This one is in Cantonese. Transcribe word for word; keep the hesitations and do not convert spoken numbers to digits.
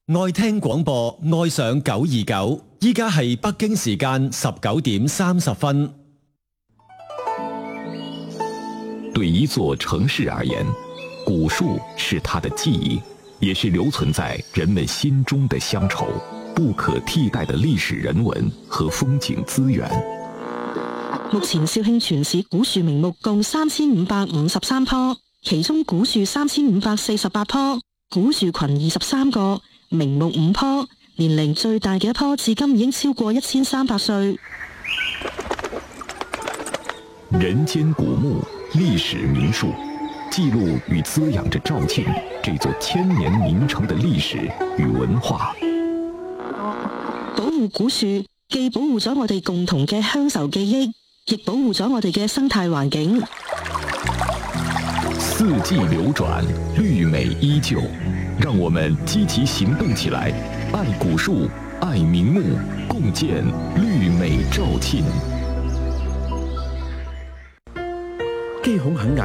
愛聽廣播，愛上九二九。依家係北京時間十九點三十分。 對一座城市而言，古樹是它的記憶，也是留存在人們心中的鄉愁，不可替代的歷史人文和風景資源。 目前肇慶全市古樹名木共三千五百五十三棵，其中古樹三千五百四十八棵，古樹群二十三個，名木五棵，年齡最大嘅一棵至今已經超過一千三百歲。 人間古木，歷史名樹，記錄與滋養着肇慶這座千年名城的歷史與文化。 保護古樹，既保護咗我哋共同嘅鄉愁記憶，亦保護咗我哋嘅生態環境。 四季流轉，綠美依舊，讓我們積極行動起來，愛古樹，愛名木，共建綠美肇慶。 肌孔很硬